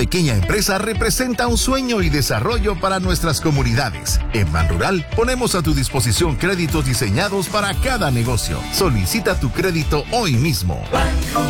Pequeña empresa representa un sueño y desarrollo para nuestras comunidades. En Banrural ponemos a tu disposición créditos diseñados para cada negocio. Solicita tu crédito hoy mismo.